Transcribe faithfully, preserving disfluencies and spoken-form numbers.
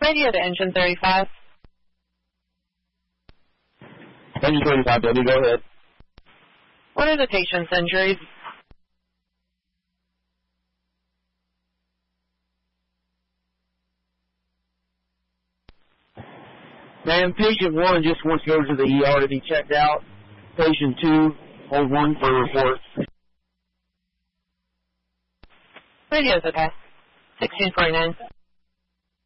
Radio to engine thirty-five. Engine thirty-five, Debbie, go ahead. What are the patient's injuries? Ma'am, patient one just wants to go to the E R to be checked out. Patient two, hold one for a report. Radio's okay. sixteen forty-nine.